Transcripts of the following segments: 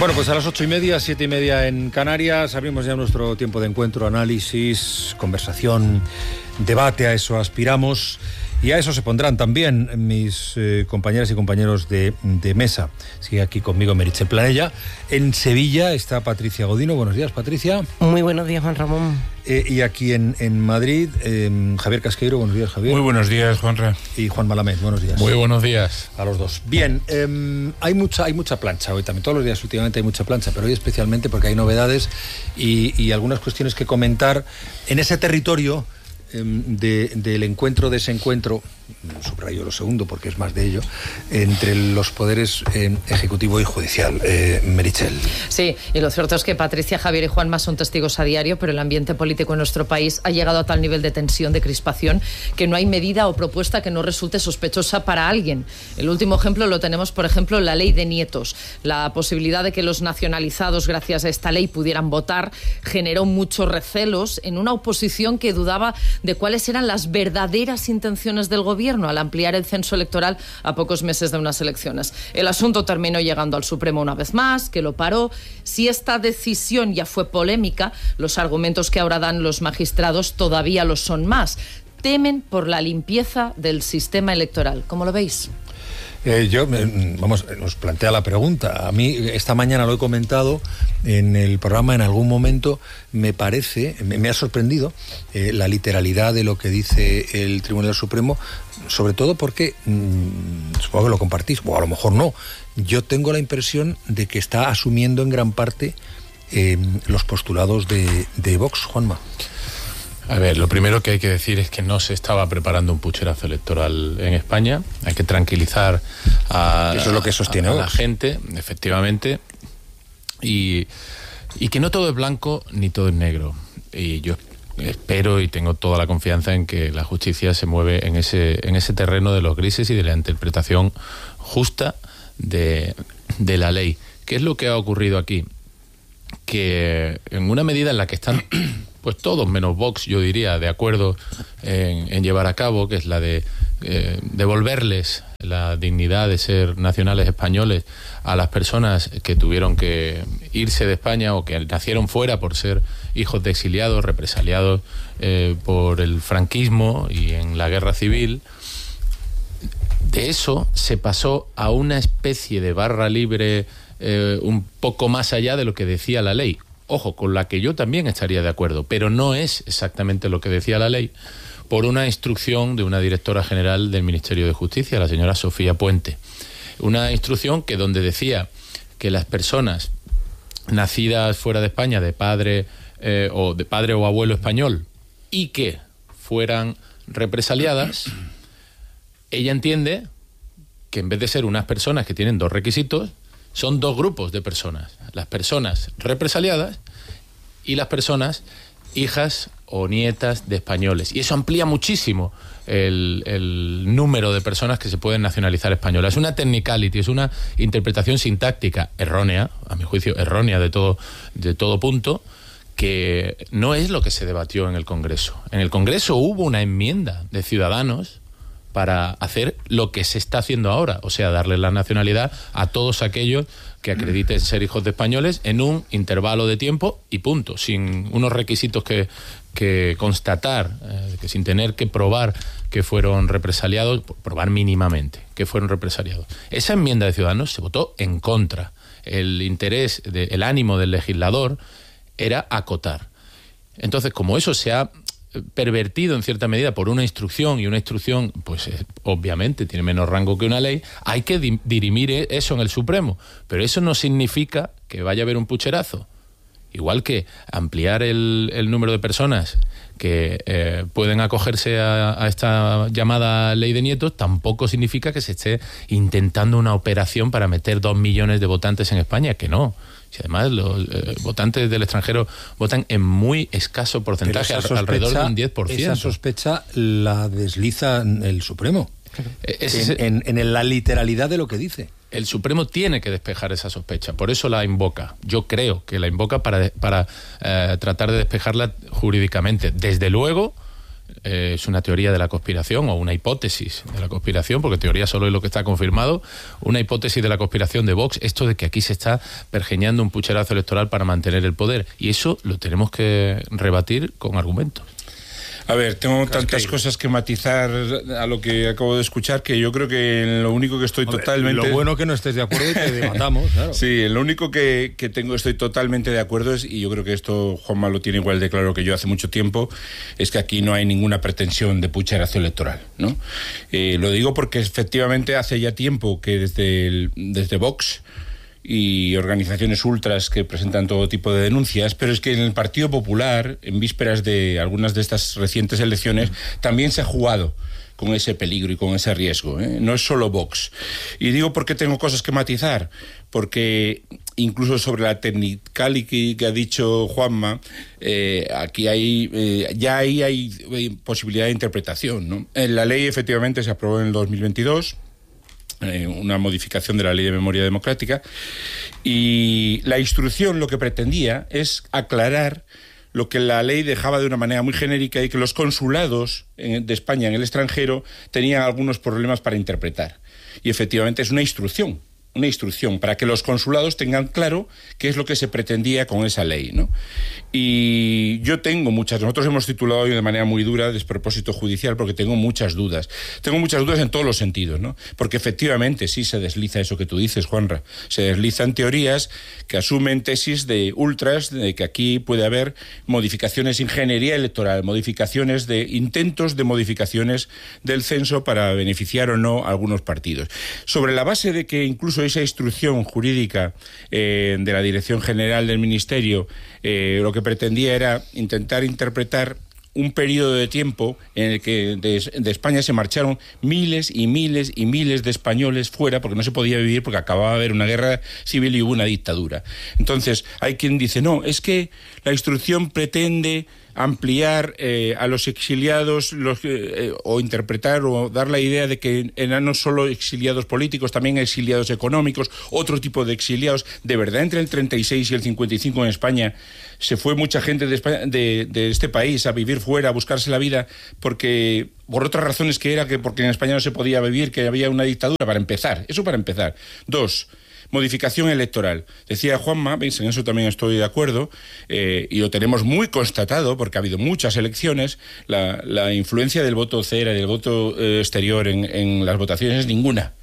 Bueno, pues a las 8:30, 7:30 en Canarias, abrimos ya nuestro tiempo de encuentro, análisis, conversación, debate, a eso aspiramos. Y a eso se pondrán también mis compañeras y compañeros de mesa. Sigue aquí conmigo Meritxell Planella. En Sevilla está Patricia Godino. Buenos días, Patricia. Muy buenos días, Juan Ramón. Y aquí en Madrid, Javier Casqueiro. Buenos días, Javier. Muy buenos días, Juanra. Y Juan Malamed. Buenos días. Muy buenos días. A los dos. Bien, hay mucha plancha hoy también. Todos los días últimamente hay mucha plancha, pero hoy especialmente porque hay novedades y algunas cuestiones que comentar en ese territorio del encuentro-desencuentro, subrayo lo segundo porque es más de ello, entre los poderes ejecutivo y judicial. Meritxell. Sí, y lo cierto es que Patricia, Javier y Juanma son testigos a diario, pero el ambiente político en nuestro país ha llegado a tal nivel de tensión, de crispación, que no hay medida o propuesta que no resulte sospechosa para alguien. El último ejemplo lo tenemos, por ejemplo, en la ley de nietos. La posibilidad de que los nacionalizados, gracias a esta ley, pudieran votar, generó muchos recelos en una oposición que dudaba de cuáles eran las verdaderas intenciones del gobierno al ampliar el censo electoral a pocos meses de unas elecciones. El asunto terminó llegando al Supremo una vez más, que lo paró. Si esta decisión ya fue polémica, los argumentos que ahora dan los magistrados todavía lo son más. Temen por la limpieza del sistema electoral. ¿Cómo lo veis? Nos plantea la pregunta. A mí esta mañana lo he comentado en el programa en algún momento. Me ha sorprendido la literalidad de lo que dice el Tribunal Supremo, sobre todo porque supongo que lo compartís, o a lo mejor no. Yo tengo la impresión de que está asumiendo en gran parte los postulados de Vox, Juanma. A ver, lo primero que hay que decir es que no se estaba preparando un pucherazo electoral en España. Hay que tranquilizar eso es lo que sostiene a la gente, efectivamente, y que no todo es blanco ni todo es negro. Y yo espero y tengo toda la confianza en que la justicia se mueve en ese terreno de los grises y de la interpretación justa de la ley. ¿Qué es lo que ha ocurrido aquí? Que en una medida en la que están pues todos menos Vox, yo diría, de acuerdo en llevar a cabo, que es la de devolverles la dignidad de ser nacionales españoles a las personas que tuvieron que irse de España o que nacieron fuera por ser hijos de exiliados, represaliados por el franquismo y en la guerra civil. De eso se pasó a una especie de barra libre un poco más allá de lo que decía la ley. Ojo, con la que yo también estaría de acuerdo, pero no es exactamente lo que decía la ley, por una instrucción de una directora general del Ministerio de Justicia, la señora Sofía Puente. Una instrucción que donde decía que las personas nacidas fuera de España de padre o abuelo español y que fueran represaliadas, ella entiende que en vez de ser unas personas que tienen dos requisitos, son dos grupos de personas: las personas represaliadas y las personas hijas o nietas de españoles. Y eso amplía muchísimo el número de personas que se pueden nacionalizar españolas. Es una technicality, es una interpretación sintáctica errónea, a mi juicio errónea de todo punto, que no es lo que se debatió en el Congreso. En el Congreso hubo una enmienda de Ciudadanos para hacer lo que se está haciendo ahora, o sea, darle la nacionalidad a todos aquellos que acrediten ser hijos de españoles en un intervalo de tiempo y punto, sin unos requisitos que constatar, que sin tener que probar que fueron represaliados, probar mínimamente que fueron represaliados. Esa enmienda de Ciudadanos se votó en contra. El ánimo del legislador era acotar. Entonces, como eso se ha pervertido en cierta medida por una instrucción, y una instrucción pues obviamente tiene menos rango que una ley, hay que dirimir eso en el Supremo, pero eso no significa que vaya a haber un pucherazo. Igual que ampliar el número de personas que pueden acogerse a esta llamada ley de nietos tampoco significa que se esté intentando una operación para meter 2 millones de votantes en España, que no. Si además los votantes del extranjero votan en muy escaso porcentaje, alrededor de un 10%. Esa sospecha la desliza el Supremo, en la literalidad de lo que dice. El Supremo tiene que despejar esa sospecha, por eso la invoca. Yo creo que la invoca para tratar de despejarla jurídicamente. Desde luego, es una teoría de la conspiración o una hipótesis de la conspiración, porque teoría solo es lo que está confirmado, una hipótesis de la conspiración de Vox, esto de que aquí se está pergeñando un pucherazo electoral para mantener el poder, y eso lo tenemos que rebatir con argumentos. A ver, tengo tantas cosas que matizar a lo que acabo de escuchar, que yo creo que lo único que estoy totalmente... Lo bueno que no estés de acuerdo y que debatamos, claro. Sí, lo único que estoy totalmente de acuerdo es, y yo creo que esto Juanma lo tiene igual de claro que yo hace mucho tiempo, es que aquí no hay ninguna pretensión de pucherazo electoral, ¿no? Lo digo porque efectivamente hace ya tiempo que desde Vox y organizaciones ultras que presentan todo tipo de denuncias, pero es que en el Partido Popular, en vísperas de algunas de estas recientes elecciones, también se ha jugado con ese peligro y con ese riesgo, ¿eh? No es solo Vox. Y digo porque tengo cosas que matizar, porque incluso sobre la technicality que ha dicho Juanma, aquí hay posibilidad de interpretación, ¿no? La ley efectivamente se aprobó en el 2022, una modificación de la Ley de Memoria Democrática, y la instrucción lo que pretendía es aclarar lo que la ley dejaba de una manera muy genérica, y que los consulados de España en el extranjero tenían algunos problemas para interpretar. Y efectivamente es una instrucción para que los consulados tengan claro qué es lo que se pretendía con esa ley, ¿no? Y yo tengo nosotros hemos titulado hoy de manera muy dura despropósito judicial, porque tengo muchas dudas en todos los sentidos, ¿no? Porque efectivamente sí se desliza eso que tú dices, Juanra, se deslizan teorías que asumen tesis de ultras, de que aquí puede haber modificaciones de ingeniería electoral, modificaciones de intentos de modificaciones del censo para beneficiar o no a algunos partidos, sobre la base de que incluso esa instrucción jurídica de la Dirección General del Ministerio lo que pretendía era intentar interpretar un periodo de tiempo en el que de España se marcharon miles y miles y miles de españoles fuera, porque no se podía vivir, porque acababa de haber una guerra civil y hubo una dictadura. Entonces hay quien dice, no, es que la instrucción pretende ampliar a los exiliados o interpretar o dar la idea de que eran no solo exiliados políticos, también exiliados económicos, otro tipo de exiliados. De verdad, entre el 36 y el 55 en España se fue mucha gente de este país a vivir fuera, a buscarse la vida, porque por otras razones porque en España no se podía vivir, que había una dictadura, para empezar. Eso para empezar. 2. Modificación electoral. Decía Juanma, en eso también estoy de acuerdo, y lo tenemos muy constatado, porque ha habido muchas elecciones, la influencia del voto cera y del voto exterior en las votaciones es ninguna.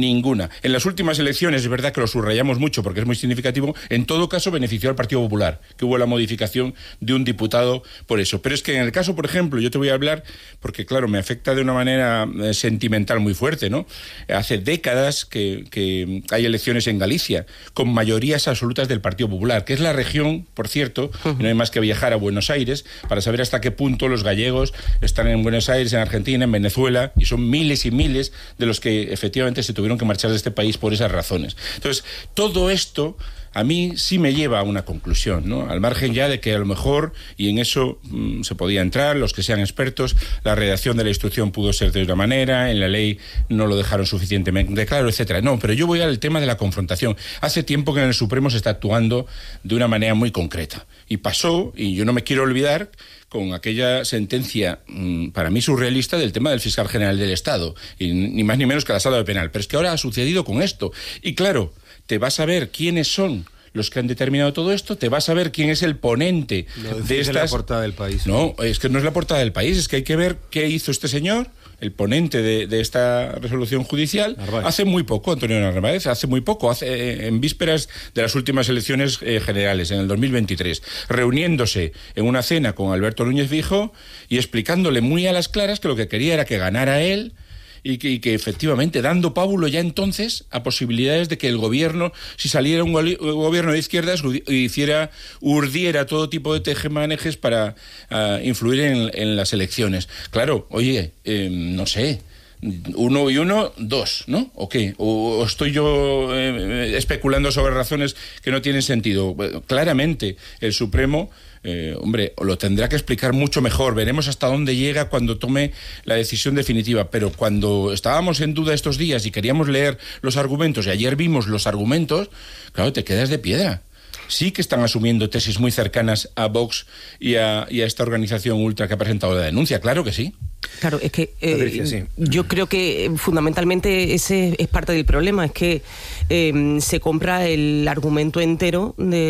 En las últimas elecciones, es verdad que lo subrayamos mucho porque es muy significativo, en todo caso benefició al Partido Popular, que hubo la modificación de un diputado por eso. Pero es que en el caso, por ejemplo, yo te voy a hablar, porque claro, me afecta de una manera sentimental muy fuerte, ¿no? Hace décadas que hay elecciones en Galicia, con mayorías absolutas del Partido Popular, que es la región, por cierto, y no hay más que viajar a Buenos Aires para saber hasta qué punto los gallegos están en Buenos Aires, en Argentina, en Venezuela, y son miles y miles de los que efectivamente se tuvieron que marchar de este país por esas razones. Entonces, todo esto a mí sí me lleva a una conclusión, ¿no? Al margen ya de que a lo mejor, y en eso se podía entrar, los que sean expertos, la redacción de la instrucción pudo ser de otra manera, en la ley no lo dejaron suficientemente claro, etcétera. No, pero yo voy al tema de la confrontación. Hace tiempo que en el Supremo se está actuando de una manera muy concreta. Y pasó, y yo no me quiero olvidar, con aquella sentencia para mí surrealista del tema del fiscal general del Estado, y ni más ni menos que la sala de penal. Pero es que ahora ha sucedido con esto. Y claro, te vas a ver quiénes son los que han determinado todo esto, te vas a ver quién es el ponente de estas... la portada del País. No, es que no es la portada del País, es que hay que ver qué hizo este señor, el ponente de esta resolución judicial, Narváez. Hace muy poco, Antonio Narváez, en vísperas de las últimas elecciones generales, en el 2023, reuniéndose en una cena con Alberto Núñez Fijo y explicándole muy a las claras que lo que quería era que ganara él, y que efectivamente dando pábulo ya entonces a posibilidades de que el gobierno, si saliera un gobierno de izquierdas, urdiera todo tipo de tejemanejes para influir en las elecciones. Claro, oye, no sé, 1 y 1, 2, ¿no? ¿O qué? ¿O estoy yo especulando sobre razones que no tienen sentido? Bueno, claramente el Supremo... lo tendrá que explicar mucho mejor. Veremos hasta dónde llega cuando tome la decisión definitiva. Pero cuando estábamos en duda estos días y queríamos leer los argumentos, y ayer vimos los argumentos, claro, te quedas de piedra. sí que están asumiendo tesis muy cercanas a Vox y a esta organización ultra que ha presentado la denuncia. Claro que sí. Claro, es que Patricia, sí. Yo creo que fundamentalmente ese es parte del problema, es que se compra el argumento entero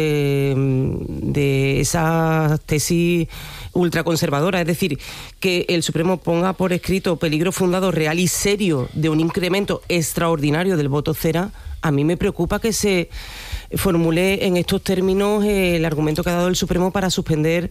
de esa tesis ultraconservadora, es decir, que el Supremo ponga por escrito peligro fundado, real y serio de un incremento extraordinario del voto cera. A mí me preocupa que se formule en estos términos el argumento que ha dado el Supremo para suspender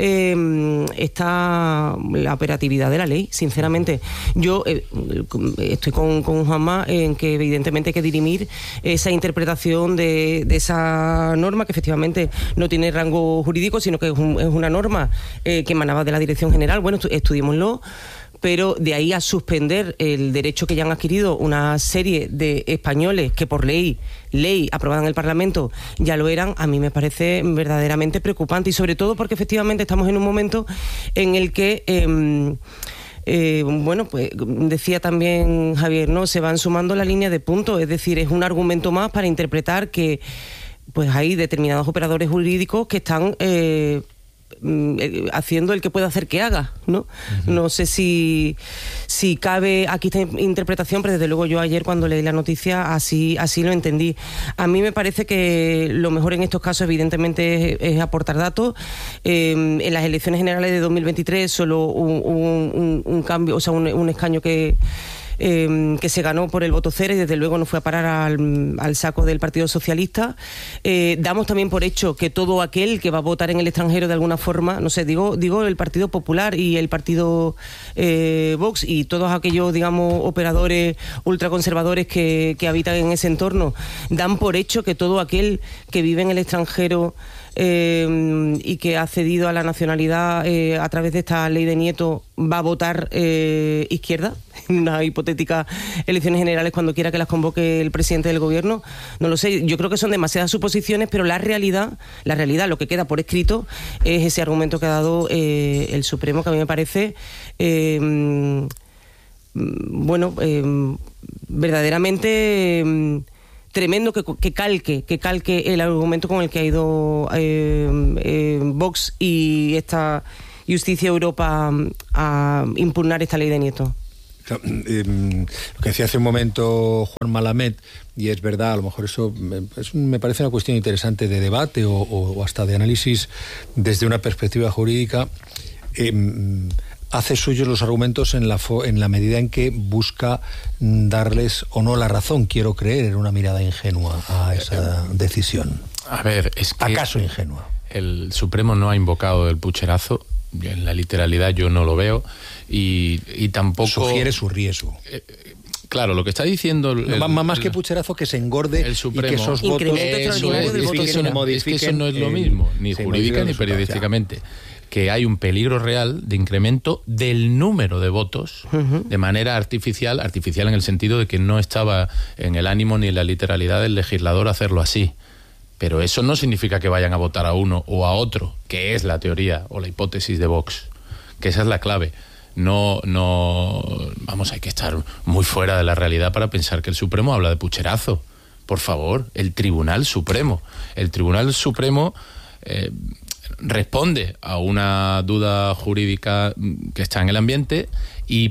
la operatividad de la ley. Sinceramente, yo estoy con Juanma en que evidentemente hay que dirimir esa interpretación de esa norma, que efectivamente no tiene rango jurídico, sino que es una norma que emanaba de la Dirección General. Bueno, estudiémoslo. Pero de ahí a suspender el derecho que ya han adquirido una serie de españoles que por ley aprobada en el Parlamento ya lo eran, a mí me parece verdaderamente preocupante, y sobre todo porque efectivamente estamos en un momento en el que bueno, pues decía también Javier, ¿no? Se van sumando la línea de puntos, es decir, es un argumento más para interpretar que pues hay determinados operadores jurídicos que están haciendo el que pueda hacer que haga, ¿no? Uh-huh. No sé si cabe aquí esta interpretación, pero desde luego yo ayer cuando leí la noticia así lo entendí. A mí me parece que lo mejor en estos casos evidentemente es aportar datos. En las elecciones generales de 2023 solo un cambio, o sea, un escaño que se ganó por el voto cero y desde luego no fue a parar al saco del Partido Socialista. Damos también por hecho que todo aquel que va a votar en el extranjero de alguna forma, no sé, digo el Partido Popular y el Partido Vox y todos aquellos, digamos, operadores ultraconservadores que habitan en ese entorno, dan por hecho que todo aquel que vive en el extranjero y que ha cedido a la nacionalidad a través de esta ley de Nieto va a votar izquierda en unas hipotéticas elecciones generales cuando quiera que las convoque el presidente del gobierno. No lo sé, yo creo que son demasiadas suposiciones, pero la realidad, lo que queda por escrito es ese argumento que ha dado el Supremo, que a mí me parece verdaderamente tremendo que calque el argumento con el que ha ido Vox y esta Justicia Europa a impugnar esta ley de Nieto. Lo que decía hace un momento Juan Malamed, y es verdad, a lo mejor eso me parece una cuestión interesante de debate o hasta de análisis desde una perspectiva jurídica. Hace suyos los argumentos en la medida en que busca darles o no la razón, quiero creer, en una mirada ingenua a esa decisión. A ver, es que... ¿Acaso ingenua? El Supremo no ha invocado el pucherazo, en la literalidad yo no lo veo, y tampoco... Sugiere su riesgo. Claro, lo que está diciendo... más que pucherazo, que se engorde el Supremo, y que esos votos... Es que eso no es lo mismo, ni jurídica ni periodísticamente. Que hay un peligro real de incremento del número de votos de manera artificial en el sentido de que no estaba en el ánimo ni en la literalidad del legislador hacerlo así. Pero eso no significa que vayan a votar a uno o a otro, que es la teoría o la hipótesis de Vox, que esa es la clave. Hay que estar muy fuera de la realidad para pensar que el Supremo habla de pucherazo. Por favor, el Tribunal Supremo responde a una duda jurídica que está en el ambiente y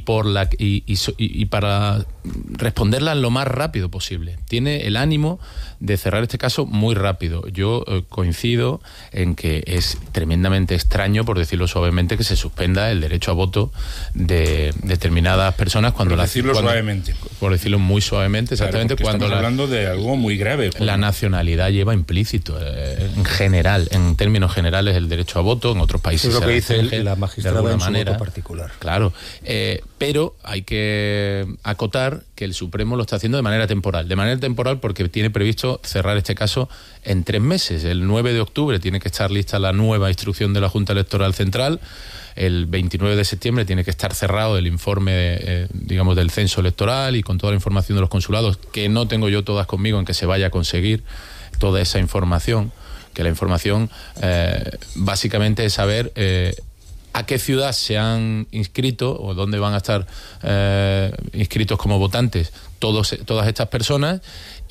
para responderla lo más rápido posible. Tiene el ánimo de cerrar este caso muy rápido. Yo coincido en que es tremendamente extraño, por decirlo suavemente, que se suspenda el derecho a voto de determinadas personas cuando suavemente. Por decirlo muy suavemente, exactamente. Claro, cuando estamos hablando de algo muy grave. La nacionalidad lleva implícito, en general, en términos generales, el derecho a voto. En otros países es lo que dice la magistrada de alguna en su manera. Voto particular. Claro, pero hay que acotar que el Supremo lo está haciendo de manera temporal. De manera temporal porque tiene previsto cerrar este caso en 3 meses. El 9 de octubre tiene que estar lista la nueva instrucción de la Junta Electoral Central. El 29 de septiembre tiene que estar cerrado el informe, del censo electoral y con toda la información de los consulados, que no tengo yo todas conmigo en que se vaya a conseguir toda esa información, que la información básicamente es saber a qué ciudad se han inscrito o dónde van a estar inscritos como votantes todas estas personas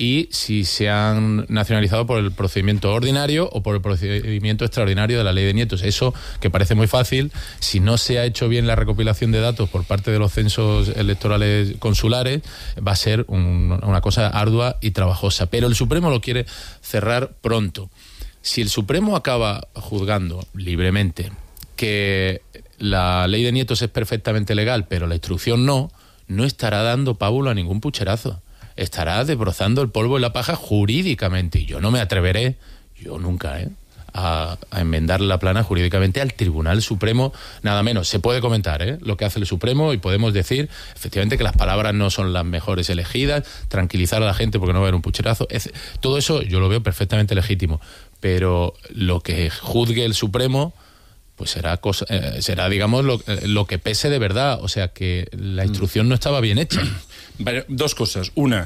y si se han nacionalizado por el procedimiento ordinario o por el procedimiento extraordinario de la ley de nietos. Eso, que parece muy fácil, si no se ha hecho bien la recopilación de datos por parte de los censos electorales consulares, va a ser una cosa ardua y trabajosa. Pero el Supremo lo quiere cerrar pronto. Si el Supremo acaba juzgando libremente que la ley de nietos es perfectamente legal, pero la instrucción no estará dando pábulo a ningún pucherazo. Estará desbrozando el polvo y la paja jurídicamente. Y yo no me atreveré, yo nunca, a enmendar la plana jurídicamente al Tribunal Supremo, nada menos. Se puede comentar lo que hace el Supremo y podemos decir efectivamente que las palabras no son las mejores elegidas, tranquilizar a la gente porque no va a haber un pucherazo. Todo eso yo lo veo perfectamente legítimo, pero lo que juzgue el Supremo pues será digamos lo que pese de verdad, o sea que la instrucción no estaba bien hecha. Vale, dos cosas. Una,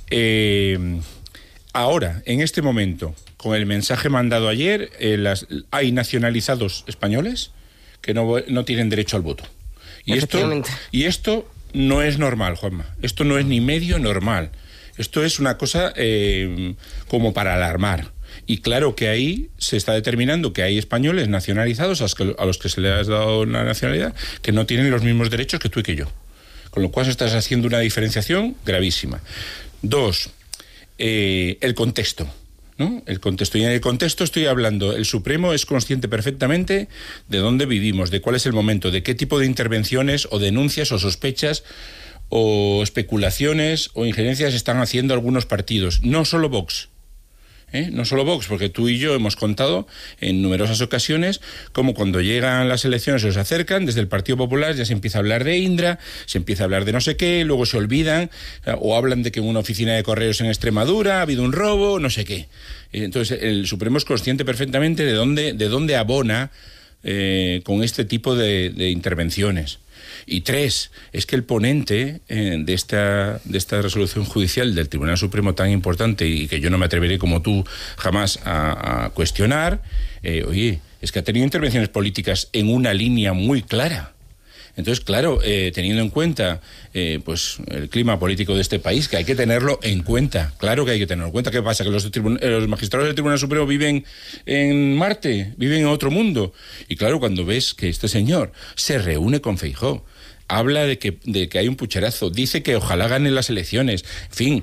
ahora, en este momento, con el mensaje mandado ayer, hay nacionalizados españoles que no tienen derecho al voto. Y esto no es normal, Juanma. Esto no es ni medio normal. Esto es una cosa como para alarmar. Y claro que ahí se está determinando que hay españoles nacionalizados a los que se les ha dado la nacionalidad que no tienen los mismos derechos que tú y que yo. Con lo cual se está haciendo una diferenciación gravísima. Dos, el contexto, ¿no? El contexto. Y en el contexto estoy hablando, el Supremo es consciente perfectamente de dónde vivimos, de cuál es el momento, de qué tipo de intervenciones o denuncias o sospechas o especulaciones o injerencias están haciendo algunos partidos. No solo Vox. No solo Vox, porque tú y yo hemos contado en numerosas ocasiones cómo cuando llegan las elecciones o se acercan, desde el Partido Popular ya se empieza a hablar de Indra, se empieza a hablar de no sé qué, luego se olvidan o hablan de que en una oficina de correos en Extremadura ha habido un robo, no sé qué. Entonces el Supremo es consciente perfectamente de dónde abona con este tipo de intervenciones. Y tres, es que el ponente de esta resolución judicial del Tribunal Supremo tan importante y que yo no me atreveré como tú jamás a cuestionar, es que ha tenido intervenciones políticas en una línea muy clara. Entonces, claro, teniendo en cuenta pues el clima político de este país, que hay que tenerlo en cuenta, claro que hay que tenerlo en cuenta. ¿Qué pasa? ¿Que los magistrados del Tribunal Supremo viven en Marte, viven en otro mundo? Y claro, cuando ves que este señor se reúne con Feijóo, habla de que hay un pucherazo, dice que ojalá ganen las elecciones, en fin,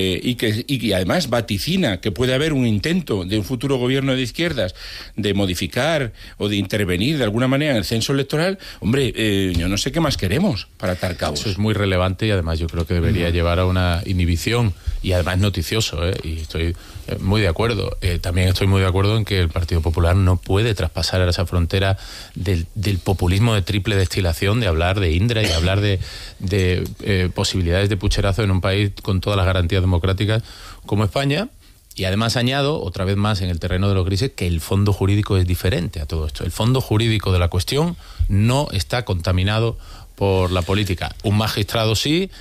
y además vaticina que puede haber un intento de un futuro gobierno de izquierdas de modificar o de intervenir de alguna manera en el censo electoral. Hombre, yo no sé qué más queremos para atar cabos. Eso es muy relevante y además yo creo que debería llevar a una inhibición y además noticioso, y estoy muy de acuerdo. También estoy muy de acuerdo en que el Partido Popular no puede traspasar esa frontera del populismo de triple destilación, de hablar de Indra y hablar de posibilidades de pucherazo en un país con todas las garantías democráticas como España. Y además añado, otra vez más en el terreno de los grises, que el fondo jurídico es diferente a todo esto. El fondo jurídico de la cuestión no está contaminado por la política. Un magistrado sí,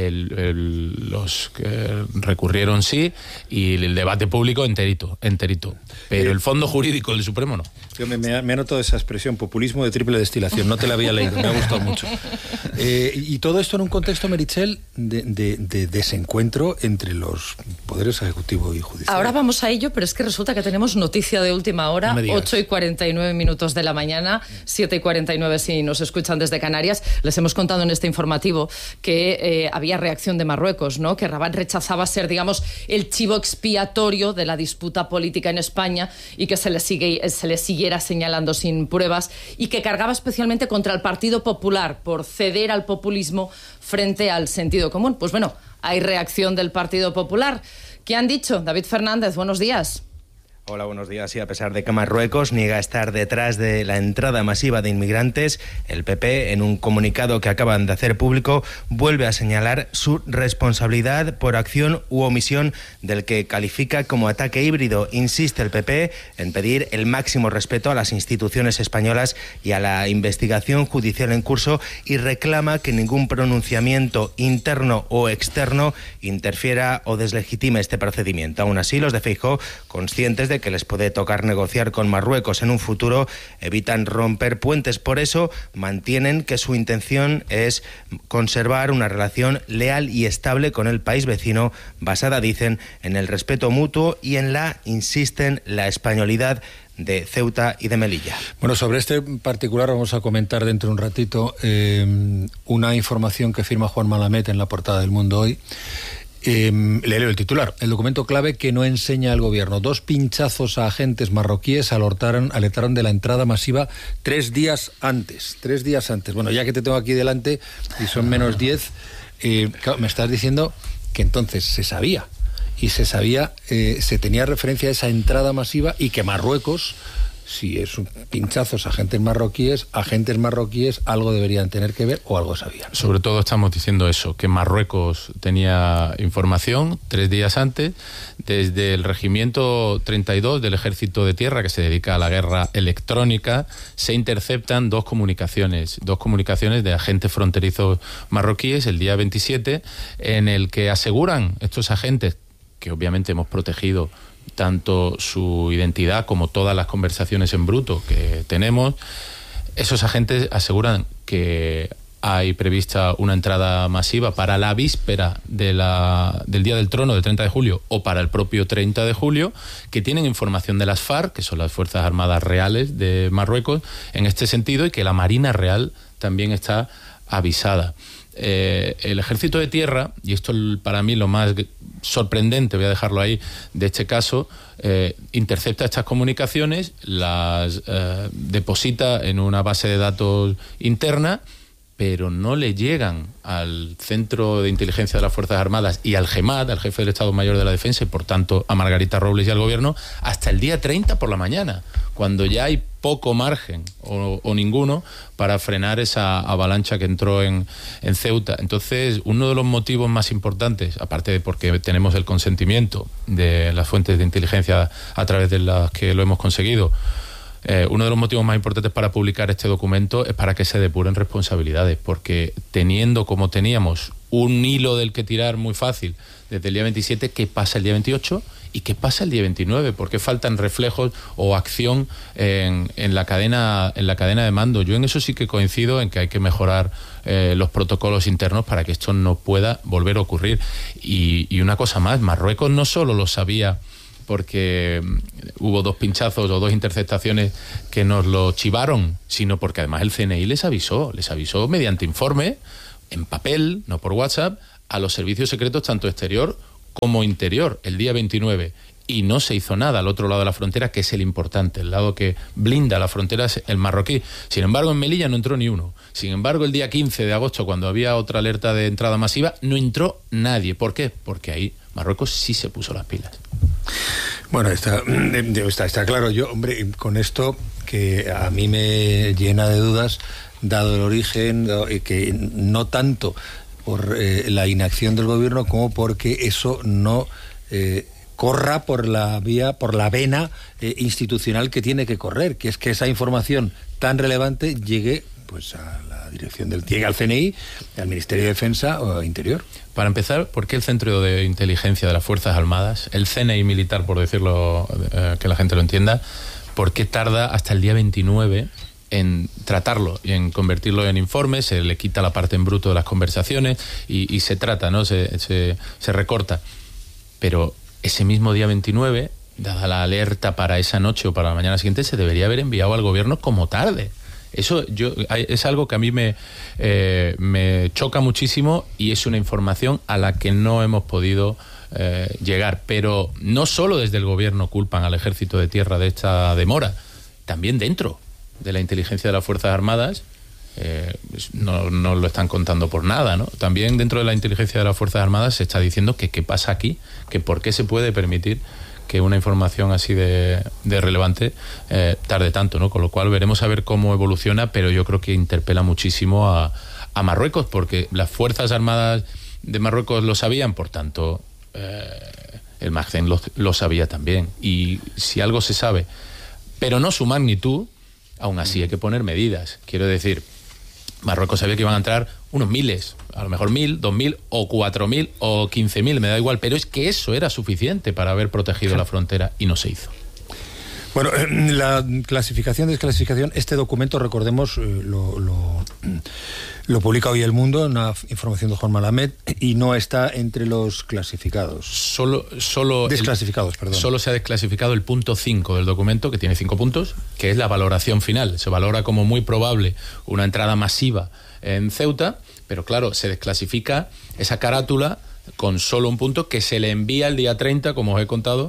los que recurrieron sí, y el debate público enterito. Pero el fondo jurídico del Supremo no. Yo me ha notado esa expresión, populismo de triple destilación, no te la había leído, me ha gustado mucho. Y todo esto en un contexto, Meritxell, de desencuentro entre los poderes ejecutivo y judicial. Ahora vamos a ello, pero es que resulta que tenemos noticia de última hora, 8:49 de la mañana, 7:49 si nos escuchan desde Canarias. Les hemos contado en este informativo que había reacción de Marruecos, ¿no? Que Rabat rechazaba ser, digamos, el chivo expiatorio de la disputa política en España y que se le siguiera señalando sin pruebas, y que cargaba especialmente contra el Partido Popular por ceder al populismo frente al sentido común. Pues bueno, hay reacción del Partido Popular. ¿Qué han dicho? David Fernández, buenos días. Hola, buenos días. Y a pesar de que Marruecos niega estar detrás de la entrada masiva de inmigrantes, el PP, en un comunicado que acaban de hacer público, vuelve a señalar su responsabilidad por acción u omisión del que califica como ataque híbrido. Insiste el PP en pedir el máximo respeto a las instituciones españolas y a la investigación judicial en curso, y reclama que ningún pronunciamiento interno o externo interfiera o deslegitime este procedimiento. Aún así, los de Feijóo, conscientes de parece que les puede tocar negociar con Marruecos en un futuro, evitan romper puentes. Por eso mantienen que su intención es conservar una relación leal y estable con el país vecino, basada, dicen, en el respeto mutuo y en insisten, la españolidad de Ceuta y de Melilla. Bueno, sobre este particular vamos a comentar dentro de un ratito una información que firma Juan Malamet en la portada del Mundo Hoy. Le leo el titular. El documento clave que no enseña el gobierno. 2 pinchazos a agentes marroquíes alertaron de la entrada masiva 3 días antes. 3 días antes. Bueno, ya que te tengo aquí delante y son menos 10, claro, me estás diciendo que entonces se sabía. Y se sabía, se tenía referencia a esa entrada masiva y que Marruecos, si es un pinchazos a agentes marroquíes, algo deberían tener que ver o algo sabían. Sobre todo estamos diciendo eso, que Marruecos tenía información 3 días antes, desde el regimiento 32 del Ejército de Tierra, que se dedica a la guerra electrónica, se interceptan dos comunicaciones de agentes fronterizos marroquíes el día 27, en el que aseguran estos agentes, que obviamente hemos protegido tanto su identidad como todas las conversaciones en bruto que tenemos, esos agentes aseguran que hay prevista una entrada masiva para la víspera del Día del Trono, del 30 de julio, o para el propio 30 de julio, que tienen información de las FARC, que son las Fuerzas Armadas Reales de Marruecos, en este sentido, y que la Marina Real también está avisada. El Ejército de Tierra, y esto para mí lo más sorprendente, voy a dejarlo ahí, de este caso, intercepta estas comunicaciones, las deposita en una base de datos interna, pero no le llegan al Centro de Inteligencia de las Fuerzas Armadas y al GEMAT, al Jefe del Estado Mayor de la Defensa, y por tanto a Margarita Robles y al Gobierno, hasta el día 30 por la mañana, cuando ya hay poco margen o ninguno para frenar esa avalancha que entró en Ceuta. Entonces, uno de los motivos más importantes, aparte de porque tenemos el consentimiento de las fuentes de inteligencia a través de las que lo hemos conseguido, uno de los motivos más importantes para publicar este documento es para que se depuren responsabilidades, porque teniendo como teníamos un hilo del que tirar muy fácil desde el día 27, ¿qué pasa el día 28? ¿Y qué pasa el día 29? ¿Por qué faltan reflejos o acción en la cadena de mando? Yo en eso sí que coincido en que hay que mejorar los protocolos internos para que esto no pueda volver a ocurrir. Y una cosa más, Marruecos no solo lo sabía porque hubo 2 pinchazos o 2 interceptaciones que nos lo chivaron, sino porque además el CNI les avisó mediante informe, en papel, no por WhatsApp, a los servicios secretos tanto exterior como interior, el día 29, y no se hizo nada al otro lado de la frontera, que es el importante, el lado que blinda la frontera es el marroquí. Sin embargo, en Melilla no entró ni uno. Sin embargo, el día 15 de agosto, cuando había otra alerta de entrada masiva, no entró nadie. ¿Por qué? Porque ahí Marruecos sí se puso las pilas. Bueno, está claro. Yo, hombre, con esto que a mí me llena de dudas, dado el origen, que no tanto por la inacción del gobierno como porque eso no corra por la vena institucional que tiene que correr, que es que esa información tan relevante llegue pues a la dirección llegue al CNI, al Ministerio de Defensa o Interior. Para empezar, ¿por qué el Centro de Inteligencia de las Fuerzas Armadas, el CNI militar, por decirlo, que la gente lo entienda, por qué tarda hasta el día 29 en tratarlo y en convertirlo en informe? Se le quita la parte en bruto de las conversaciones y se trata, ¿no? Se recorta. Pero ese mismo día 29, dada la alerta para esa noche o para la mañana siguiente, se debería haber enviado al gobierno como tarde. Eso es algo que a mí me choca muchísimo y es una información a la que no hemos podido llegar. Pero no solo desde el gobierno culpan al Ejército de Tierra de esta demora, también dentro de la inteligencia de las Fuerzas Armadas no lo están contando por nada, ¿no? También dentro de la inteligencia de las Fuerzas Armadas se está diciendo que qué pasa aquí, que por qué se puede permitir que una información así de relevante tarde tanto, ¿no? Con lo cual veremos a ver cómo evoluciona, pero yo creo que interpela muchísimo a Marruecos, porque las Fuerzas Armadas de Marruecos lo sabían, por tanto el MACCEN lo sabía también. Y si algo se sabe, pero no su magnitud, aún así hay que poner medidas. Quiero decir, Marruecos sabía que iban a entrar unos miles, a lo mejor 1.000, 2.000 o 4.000 o 15.000, me da igual, pero es que eso era suficiente para haber protegido la frontera y no se hizo. Bueno, la clasificación, desclasificación, este documento, recordemos, lo publica hoy El Mundo, una información de Juan Malamed, y no está entre los clasificados. Solo desclasificados, perdón. Solo se ha desclasificado el punto 5 del documento, que tiene 5 puntos, que es la valoración final. Se valora como muy probable una entrada masiva en Ceuta, pero claro, se desclasifica esa carátula con solo un punto que se le envía el día 30, como os he contado,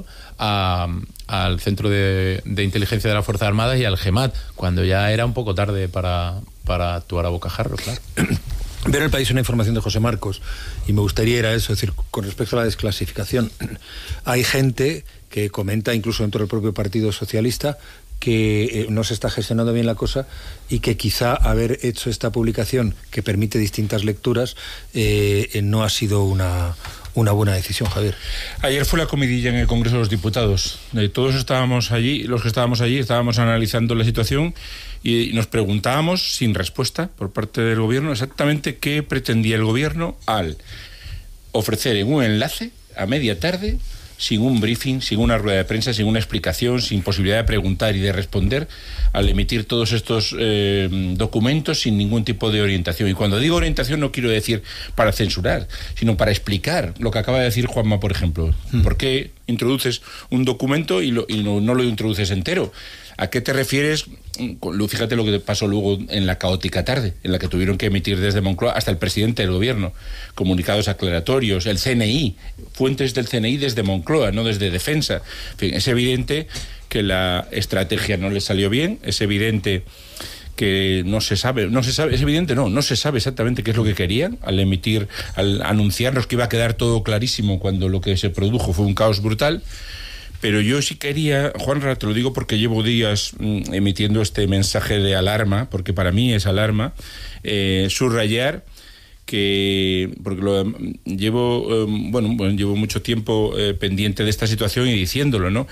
al Centro de Inteligencia de las Fuerzas Armadas y al GEMAT, cuando ya era un poco tarde para actuar a bocajarro, claro. Ver El País, una información de José Marcos, y me gustaría ir a eso, es decir, con respecto a la desclasificación, hay gente que comenta, incluso dentro del propio Partido Socialista, que no se está gestionando bien la cosa y que quizá haber hecho esta publicación que permite distintas lecturas no ha sido una buena decisión, Javier. Ayer fue la comidilla en el Congreso de los Diputados. Todos estábamos allí, los que estábamos allí, estábamos analizando la situación y nos preguntábamos, sin respuesta por parte del gobierno, exactamente qué pretendía el gobierno al ofrecer en un enlace a media tarde, sin un briefing, sin una rueda de prensa, sin una explicación, sin posibilidad de preguntar y de responder, al emitir todos estos documentos sin ningún tipo de orientación. Y cuando digo orientación no quiero decir para censurar, sino para explicar lo que acaba de decir Juanma, por ejemplo. ¿Por qué introduces un documento y no lo introduces entero? ¿A qué te refieres? Fíjate lo que pasó luego en la caótica tarde, en la que tuvieron que emitir desde Moncloa hasta el presidente del gobierno comunicados aclaratorios, el CNI, fuentes del CNI desde Moncloa, no desde Defensa. En fin, es evidente que la estrategia no le salió bien, es evidente que no se sabe exactamente qué es lo que querían al anunciarnos que iba a quedar todo clarísimo cuando lo que se produjo fue un caos brutal. Pero yo sí quería, Juanra, te lo digo porque llevo días emitiendo este mensaje de alarma, porque para mí es alarma, subrayar que, porque llevo mucho tiempo pendiente de esta situación y diciéndolo, ¿no?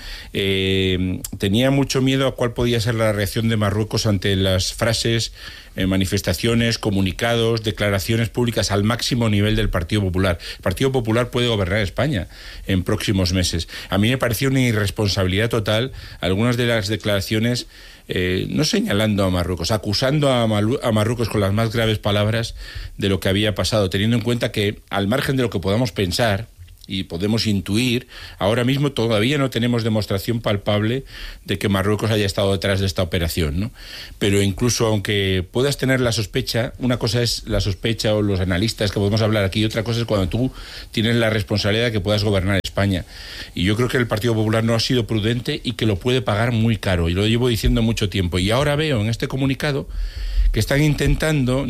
Tenía mucho miedo a cuál podía ser la reacción de Marruecos ante las frases, manifestaciones, comunicados, declaraciones públicas al máximo nivel del Partido Popular. El Partido Popular puede gobernar España en próximos meses. A mí me pareció una irresponsabilidad total algunas de las declaraciones, no señalando a Marruecos, acusando a Marruecos con las más graves palabras de lo que había pasado, teniendo en cuenta que, al margen de lo que podamos pensar y podemos intuir, ahora mismo todavía no tenemos demostración palpable de que Marruecos haya estado detrás de esta operación, ¿no? Pero incluso aunque puedas tener la sospecha, una cosa es la sospecha o los analistas que podemos hablar aquí, y otra cosa es cuando tú tienes la responsabilidad de que puedas gobernar España. Y yo creo que el Partido Popular no ha sido prudente y que lo puede pagar muy caro, y lo llevo diciendo mucho tiempo. Y ahora veo en este comunicado que están intentando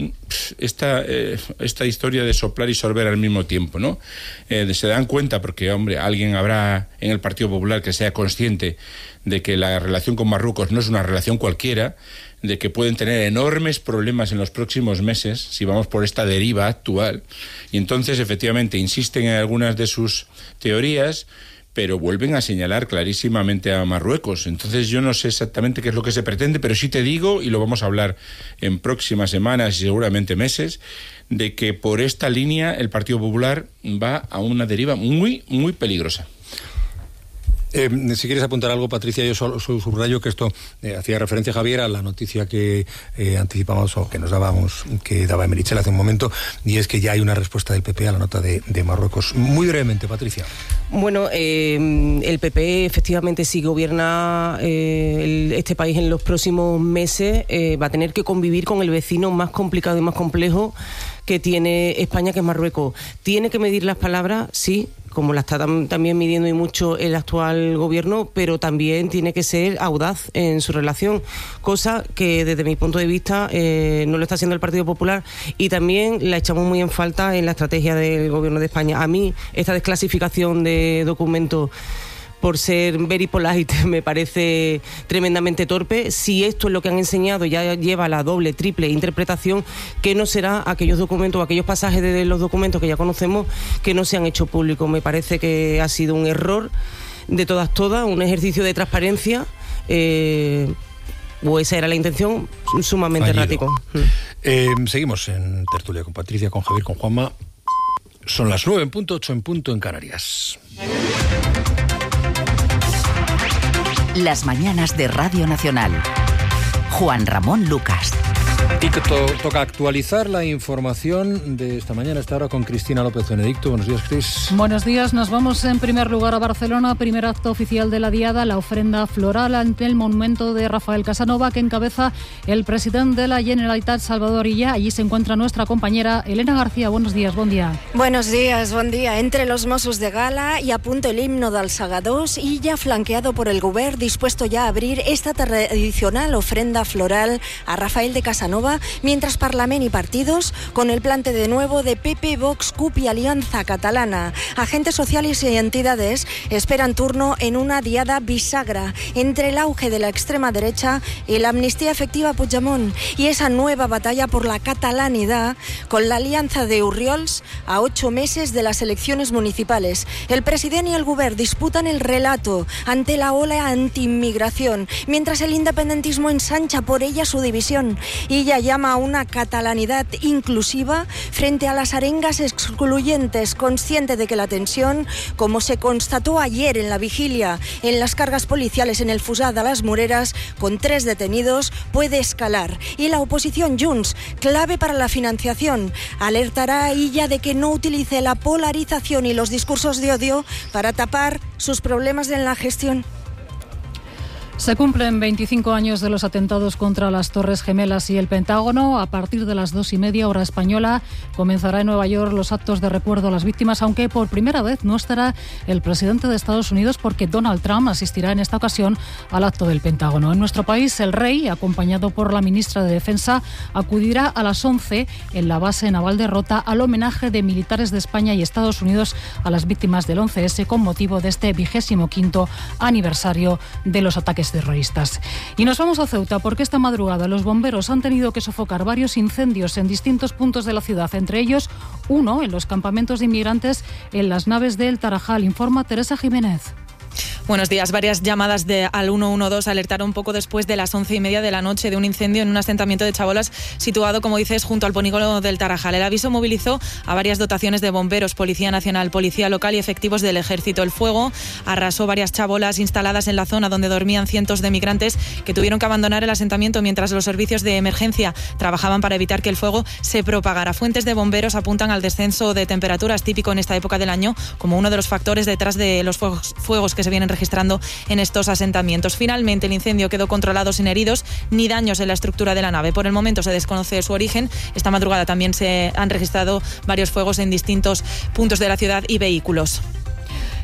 esta historia de soplar y sorber al mismo tiempo, ¿no? Se dan cuenta, porque, hombre, alguien habrá en el Partido Popular que sea consciente de que la relación con Marruecos no es una relación cualquiera, de que pueden tener enormes problemas en los próximos meses si vamos por esta deriva actual, y entonces efectivamente insisten en algunas de sus teorías, pero vuelven a señalar clarísimamente a Marruecos. Entonces yo no sé exactamente qué es lo que se pretende, pero sí te digo, y lo vamos a hablar en próximas semanas y seguramente meses, de que por esta línea el Partido Popular va a una deriva muy, muy peligrosa. Si quieres apuntar algo, Patricia, yo solo subrayo que esto hacía referencia, Javier, a la noticia que anticipamos o que nos dábamos, que daba Emerichel hace un momento, y es que ya hay una respuesta del PP a la nota de Marruecos. Muy brevemente, Patricia. Bueno, el PP efectivamente, si gobierna este país en los próximos meses, va a tener que convivir con el vecino más complicado y más complejo que tiene España, que es Marruecos. Tiene que medir las palabras, sí, como la está también midiendo y mucho el actual gobierno, pero también tiene que ser audaz en su relación, cosa que desde mi punto de vista no lo está haciendo el Partido Popular, y también la echamos muy en falta en la estrategia del gobierno de España. A mí esta desclasificación de documentos, por ser very polite, me parece tremendamente torpe. Si esto es lo que han enseñado, ya lleva la doble, triple interpretación, ¿qué no será aquellos documentos, aquellos pasajes de los documentos que ya conocemos que no se han hecho públicos? Me parece que ha sido un error de todas, un ejercicio de transparencia, o esa era la intención, sumamente errático. Seguimos en tertulia con Patricia, con Javier, con Juanma. Son las 9 en punto, 8 en punto en Canarias. Las mañanas de Radio Nacional. Juan Ramón Lucas. Y que toca actualizar la información de esta mañana, esta hora, con Cristina López Benedicto. Buenos días, Cris. Buenos días. Nos vamos en primer lugar a Barcelona. Primer acto oficial de la Diada, la ofrenda floral ante el monumento de Rafael Casanova, que encabeza el presidente de la Generalitat, Salvador Illa. Allí se encuentra nuestra compañera Elena García. Buenos días, buen día. Buenos días, buen día. Entre los Mossos de Gala y a punto el himno dels Segadors, Illa flanqueado por el Govern, dispuesto ya a abrir esta tradicional ofrenda floral a Rafael de Casanova, mientras Parlament y partidos, con el plante de nuevo de PP, Vox, CUP y Alianza Catalana. Agentes sociales y entidades esperan turno en una diada bisagra entre el auge de la extrema derecha y la amnistía efectiva a Puigdemont, y esa nueva batalla por la catalanidad con la alianza de Urriols a 8 meses de las elecciones municipales. El presidente y el Govern disputan el relato ante la ola anti-inmigración, mientras el independentismo ensancha por ella su división. Illa llama a una catalanidad inclusiva frente a las arengas excluyentes, consciente de que la tensión, como se constató ayer en la vigilia en las cargas policiales en el Fossar de las Moreras, con 3 detenidos, puede escalar. Y la oposición Junts, clave para la financiación, alertará a Illa de que no utilice la polarización y los discursos de odio para tapar sus problemas en la gestión. Se cumplen 25 años de los atentados contra las Torres Gemelas y el Pentágono. A partir de las 2:30 hora española comenzará en Nueva York los actos de recuerdo a las víctimas, aunque por primera vez no estará el presidente de Estados Unidos, porque Donald Trump asistirá en esta ocasión al acto del Pentágono. En nuestro país, el rey, acompañado por la ministra de Defensa, acudirá a las 11 en la base naval de Rota al homenaje de militares de España y Estados Unidos a las víctimas del 11S con motivo de este 25º aniversario de los ataques terroristas. Y nos vamos a Ceuta, porque esta madrugada los bomberos han tenido que sofocar varios incendios en distintos puntos de la ciudad, entre ellos uno en los campamentos de inmigrantes en las naves del Tarajal. Informa Teresa Jiménez. Buenos días. Varias llamadas al 112 alertaron poco después de las 11:30 de la noche de un incendio en un asentamiento de chabolas situado, como dices, junto al polígono del Tarajal. El aviso movilizó a varias dotaciones de bomberos, Policía Nacional, Policía Local y efectivos del Ejército. El fuego arrasó varias chabolas instaladas en la zona donde dormían cientos de migrantes que tuvieron que abandonar el asentamiento mientras los servicios de emergencia trabajaban para evitar que el fuego se propagara. Fuentes de bomberos apuntan al descenso de temperaturas típico en esta época del año como uno de los factores detrás de los fuegos que se vienen registrando en estos asentamientos. Finalmente, el incendio quedó controlado sin heridos ni daños en la estructura de la nave. Por el momento se desconoce su origen. Esta madrugada también se han registrado varios fuegos en distintos puntos de la ciudad y vehículos.